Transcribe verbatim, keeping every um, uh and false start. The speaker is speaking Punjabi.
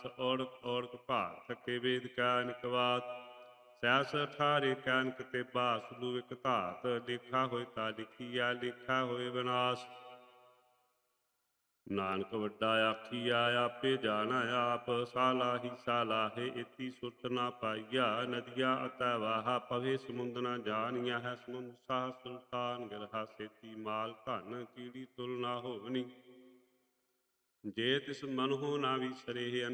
ਔੜਕ ਔੜਕ ਭਾਗ ਥਕੇ ਵੇਦ ਕਾਨਿਕ ਬਾਤ ਸਿਆਸ ਅਠਾਰੇ ਕਾਨਿਕ ਤੇ ਬਾਸ ਦੂ ਇਕ ਧਾਤ ਲਿਖਾ ਹੋਏ ਤਾ ਲਿਖੀਆ ਲਿਖਾ ਹੋਏ ਵਿਨਾਸ਼ ਨਾਨਕ ਵੱਡਾ ਆਖੀਆ ਆਪੇ ਜਾਣਾ ਆਪ ਸਾਲਾਹੀ ਸਾਲਾਹੇ ਇਤੀ ਸੁਰਤ ਨਾ ਪਾਈਆ ਨਦੀਆ ਅਤੈ ਵਾਹਾ ਪਵੇ ਸਮੁੰਦ ਨਾ ਜਾਣੀਆ ਹੈ ਸਮੁੰਦ ਸਾਹ ਸੁਲਤਾਨ ਗਿਰਹਾ ਸੇਤੀ ਮਾਲ ਧਨ ਕੀੜੀ ਤੁਲ ਨਾ ਹੋਵਨੀ ਜੇ ਤਿਸ ਮਨਹੁ ਨਾ ਵਿਸਰੇ